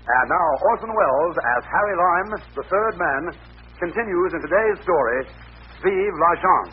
And now Orson Welles as Harry Lime, the third man, continues in today's story, Vive la Chance.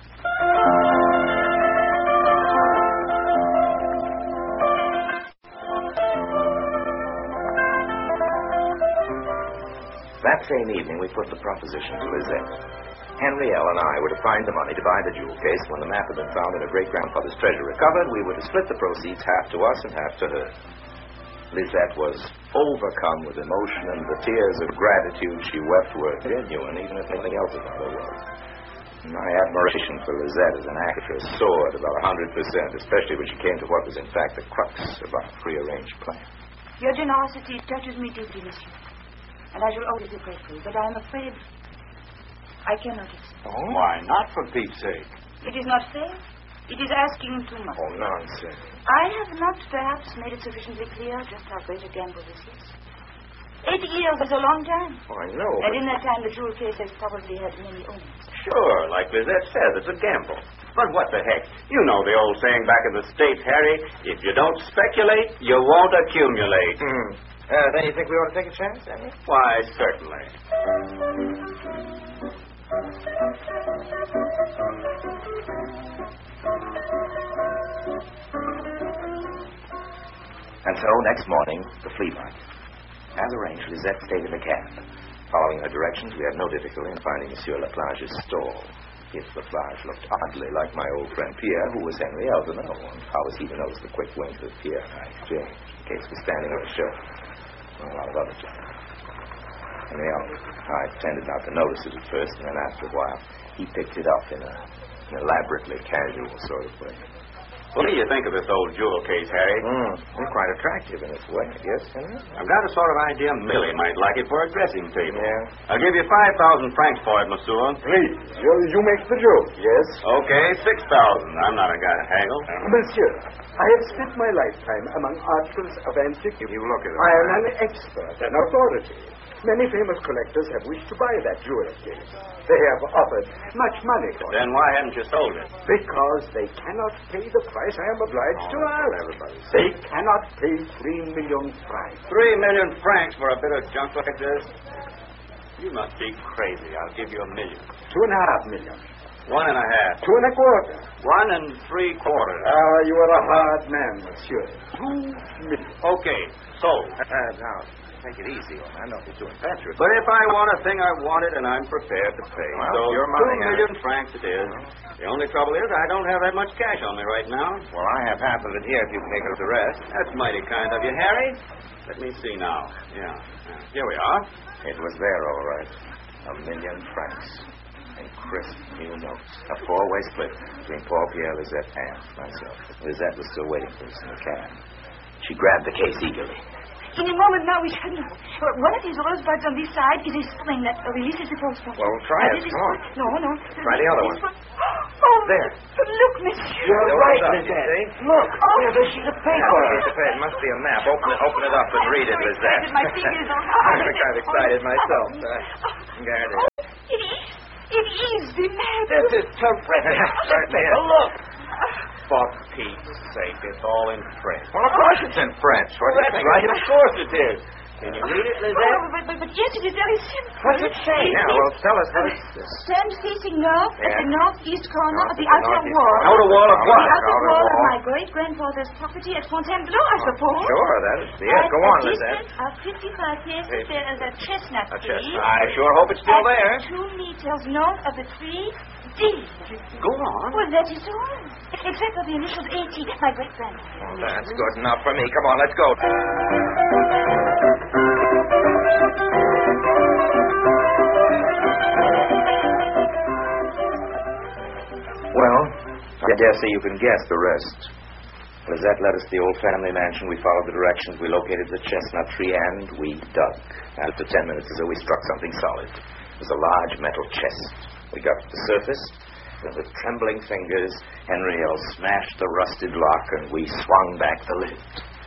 That same evening, we put the proposition to Lizette. Henry L. and I were to find the money to buy the jewel case. When the map had been found and her great-grandfather's treasure recovered, we were to split the proceeds, half to us and half to her. Lizette was overcome with emotion, and the tears of gratitude she wept were genuine, even if nothing else about her was. My admiration for Lizette as an actress soared about 100%, especially when she came to what was in fact the crux of our prearranged plan. Your generosity touches me deeply, monsieur. And I shall always be grateful, but I am afraid I cannot accept. Oh, why not, for Pete's sake? It is not fair. It is asking too much. Oh, nonsense. I have not perhaps made it sufficiently clear just how great a gamble this is. 8 years is a long time. Oh, I know. And in that time, the jewel case has probably had many owners. Sure, like Lizette says, it's a gamble. But what the heck? You know the old saying back in the States, Harry, if you don't speculate, you won't accumulate. Then you think we ought to take a chance, Henry? Why, certainly. And so, next morning, the flea market. As arranged, Lizette stayed in the cab. Following her directions, we had no difficulty in finding Monsieur Laplage's stall. If Laplage looked oddly like my old friend Pierre, who was Henry L. to know, and how was he to notice the quick wink that Pierre and I exchanged? Case was standing over the show. A lot of other gentlemen. Henry L. I pretended not to notice it at first, and then after a while, he picked it up in an elaborately casual sort of way. What do you think of this old jewel case, Harry? It's quite attractive in its way, I guess, Henry. I've got a sort of idea Millie might like it for a dressing table. Yeah. I'll give you 5,000 francs for it, monsieur. Please, you make the joke, yes? Okay, 6,000. I'm not a guy to haggle. Monsieur, I have spent my lifetime among articles of antiquity. You look at it. I am an expert, an authority. Many famous collectors have wished to buy that jewel case. They have offered much money for it. Then why haven't you sold it? Because they cannot pay the price I am obliged to ask. Everybody. They cannot pay 3 million francs. 3 million francs for a bit of junk like this? You must be crazy. I'll give you $1 million. 2.5 million. 1.5. 2.25. 1 3/4. You are a hard man, monsieur. 2 million. Okay, sold. Now, take it easy, old man. Don't be too impetuous. But if I want a thing, I want it, and I'm prepared to pay. Well, so your money, 2 million francs it is. The only trouble is I don't have that much cash on me right now. Well, I have half of it here if you can make up the rest. That's mighty kind of you, Harry. Let me see now. Yeah. Here we are. It was there, all right. 1 million francs. In crisp new notes. A 4-way split between Paul, Pierre, Lizette, and myself. Lizette was still waiting for us in the cab. She grabbed the case eagerly. In a moment now we shall know. One of these rosebuds on this side is a spring that releases the postbud. Well, try it. Come on. No. Try the other one. Oh, there. Look, monsieur. You're right, Lizette. Look, there's a sheet of paper. It must be a map. Open it up and read it, Lizette. My fingers are hard. I'm kind of excited myself. Guard it. It is the map. This is terrific. Certainly Take a is. look. For Pete's sake, it's all in French. Well, of course it's in French. What do you think? Right, of course it is. Can you read it, Lizette? But yes, it is very simple. What does it say? Yeah, well, tell us what it's... Stand facing north at the northeast corner of the outer northeast wall. corner. Outer wall of what? The outer Outer wall of wall. my great-grandfather's property at Fontainebleau, I suppose. Sure, that is it. Go on, At a Lizette. distance of 55 paces, there is a chestnut A tree. chestnut. I sure hope it's still there. At 2 meters north of the tree, D. Go on. Well, that is all. Except for the initials AT, my great-grandfather. Well, that's good enough for me. Come on, let's go. Well, I dare say you can guess the rest. Lizette led us to the old family mansion. We followed the directions. We located the chestnut tree, and we dug. After 10 minutes or so, we struck something solid. It was a large metal chest. We got to the surface, and with trembling fingers, Henry L. smashed the rusted lock, and we swung back the lid.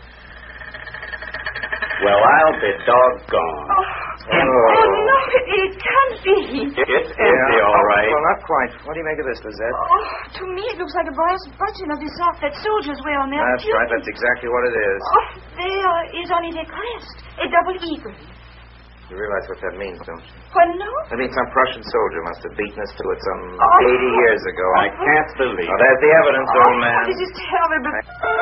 Well, I'll be doggone. Oh, no, it can't be. It's empty, all right. Well, not quite. What do you make of this, Lizette? Oh, to me it looks like a brass button of the sort that soldiers wear on their That's tunics. right. That's exactly what it is. Oh, there is is only the crest. A double eagle. You realize what that means, don't you? Well, no. That means some Prussian soldier must have beaten us to it some 80 years ago. I can't believe Oh, there's the evidence, old man. This is terrible.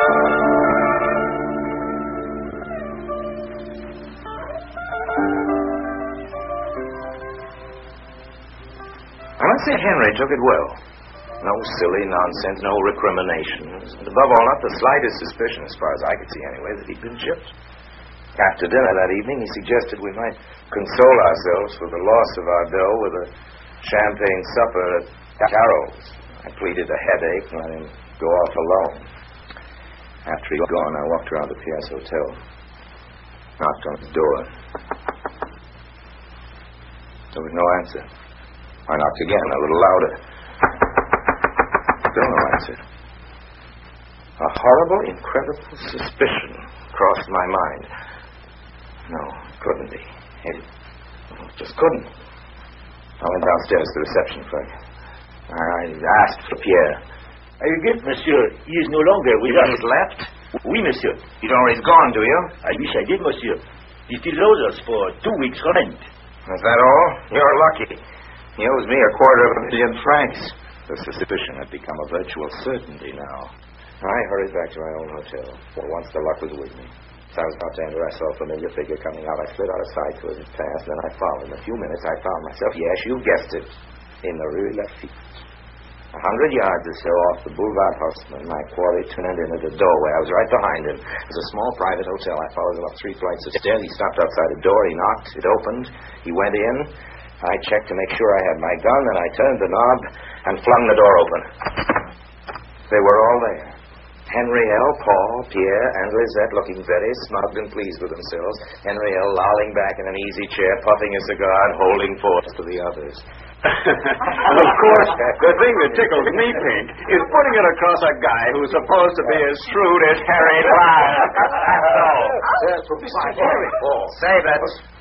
I must say Henry took it well. No silly nonsense, no recriminations. And above all, not the slightest suspicion, as far as I could see anyway, that he'd been chipped. After dinner that evening, he suggested we might console ourselves for the loss of our dough with a champagne supper at Carroll's. I pleaded a headache and let him go off alone. After he'd gone, I walked around the Pierce Hotel, knocked on his door. There was no answer. I knocked again, a little louder. Still no answer. A horrible, incredible suspicion crossed my mind. No, it couldn't be. It just couldn't. I went downstairs to the reception clerk. I asked for Pierre. I regret, monsieur. He is no longer with us. He's left? Oui, monsieur. You don't know he's gone, do you? I wish I did, monsieur. He still owes us for 2 weeks' rent. Is that all? You're lucky. He owes me $250,000 francs. The suspicion had become a virtual certainty now. I hurried back to my own hotel. For once the luck was with me. As I was about to enter, I saw a familiar figure coming out. I slid out of sight to his path, then I followed. In a few minutes, I found myself, yes, you guessed it, in the Rue Lafitte. 100 yards or so off the Boulevard Haussmann, my quarry turned in at the doorway. I was right behind him. It was a small private hotel. I followed him up 3 flights of stairs. He stopped outside the door. He knocked. It opened. He went in. I checked to make sure I had my gun, and I turned the knob and flung the door open. They were all there. Henry L., Paul, Pierre, and Lisette looking very smug and pleased with themselves. Henry L. lolling back in an easy chair, puffing a cigar and holding forth to the others. Of course, the thing that tickles me pink is putting it across a guy who's supposed to be as shrewd as Harry Lime. That's Mr. Henry, Paul. Save it.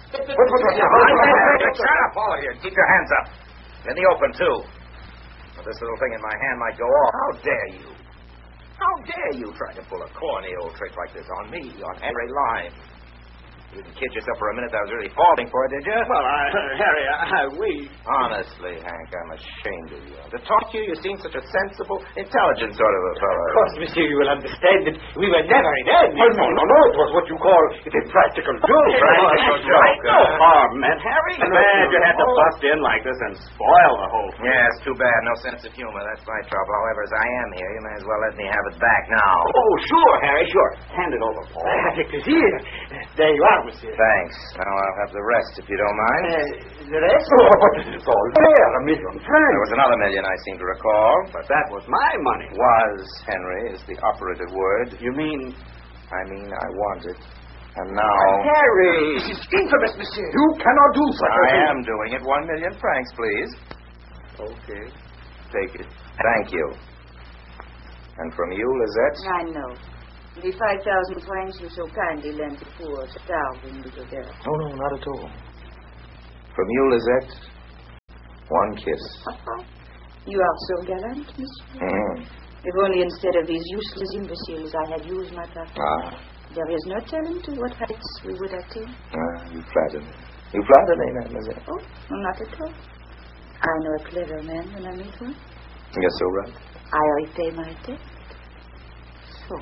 Shut up, all of you. Keep your hands up. In the open, too. Well, this little thing in my hand might go off. How dare you? How dare you try to pull a corny old trick like this on me, on Henry Lime? You didn't kid yourself for a minute that I was really falling for it, did you? Well, Harry, we... Honestly, Hank, I'm ashamed of you. To talk to you, you seem such a sensible, intelligent sort of a fellow. Of course, monsieur, you will understand that we were never in earnest. No. It was what you call a practical joke. Practical joke. No harm meant, Harry. Man, you had to bust in like this and spoil the whole thing. Yeah, it's too bad. No sense of humor. That's my trouble. However, as I am here, you may as well let me have it back now. Oh, sure, Harry, sure. Hand it over, Paul. Avec plaisir. There you are, monsieur. Thanks. Now I'll have the rest, if you don't mind. The rest? Oh, but it's all there. $1 million francs. There was another $1 million, I seem to recall. But that was my money. Was, Henry, is the operative word. You mean... I mean, I want it. And now... Harry! This is infamous, monsieur. You cannot do such a thing. I am doing it. 1 million francs, please. Okay. Take it. Thank you. And from you, Lisette? I know. The 5,000 francs you so kindly lent the poor, starving little girl. No, not at all. From you, Lisette, 1 kiss. You are so gallant, monsieur. Mm-hmm. If only instead of these useless imbeciles I had used my power. There is no telling to what heights we would attain. You flatter me. You flatter me, mademoiselle. Oh, not at all. I know a clever man when I meet one. You're so right. I repay my debt. So.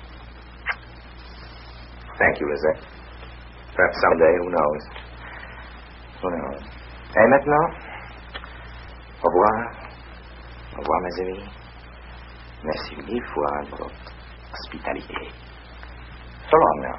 Thank you, Lisette. Perhaps someday, who knows? Who knows? Et maintenant? Au revoir. Au revoir, mes amis. Merci 1000 fois de votre hospitalité. So long now.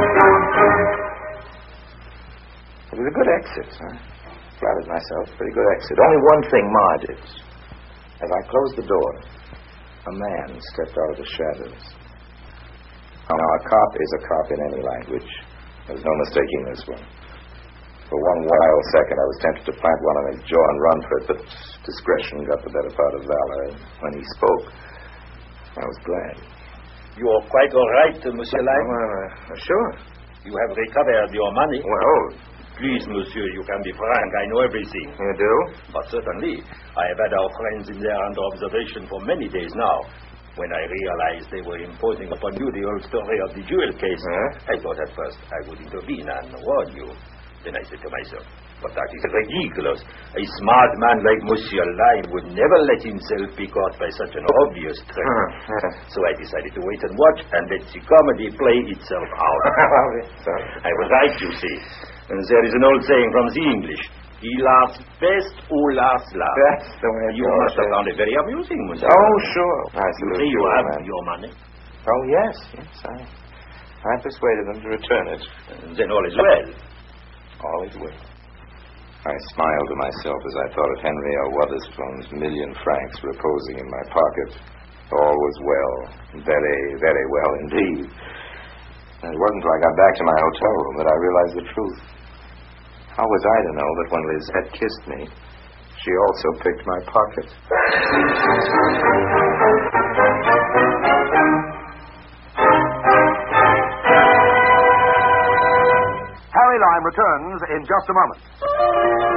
It was a good exit, huh? Flattered myself. Pretty good exit. Only one thing marred it. As I closed the door, a man stepped out of the shadows. Now, a cop is a cop in any language. There's no mistaking this one. For one wild second, I was tempted to plant one on his jaw and run for it, but discretion got the better part of valor. When he spoke, I was glad. You are quite all right, Monsieur Lime? Sure. You have recovered your money. Well, please, monsieur, you can be frank. I know everything. You do? But certainly, I have had our friends in there under observation for many days now. When I realized they were imposing upon you the old story of the jewel case, I thought at first I would intervene and warn you. Then I said to myself, but that is ridiculous. A smart man like Monsieur Lime would never let himself be caught by such an obvious trick. So I decided to wait and watch and let the comedy play itself out. I was right, you see. And there is an old saying from the English. He laughs best who laughs last. That's the way it You goes, must have found it very amusing, Monsieur. Oh, sure. I You say you have your money. Oh, yes. I persuaded them to return it. Then all is well. All is well. I smiled to myself as I thought of Henry L. Wotherspoon's £1,000,000 reposing in my pocket. All was well. Very, very well indeed. And it wasn't until I got back to my hotel room that I realized the truth. How was I to know that when Lizette kissed me, she also picked my pocket? Harry Lime returns in just a moment.